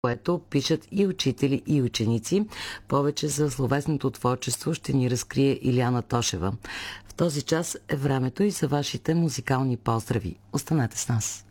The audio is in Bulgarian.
което пишат и учители, и ученици. Повече за словесното творчество ще ни разкрие Илияна Тошева. В този час е времето и за вашите музикални поздрави. Останете с нас!